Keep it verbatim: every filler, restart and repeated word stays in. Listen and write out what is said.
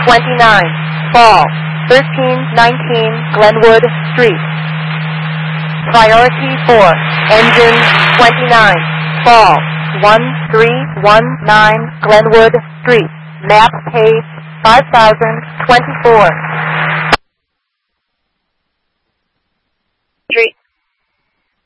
twenty-nine, fall, thirteen nineteen Glenwood Street. Priority four, engine twenty-nine, fall, one three one nine Glenwood Street. Map page five thousand twenty-four.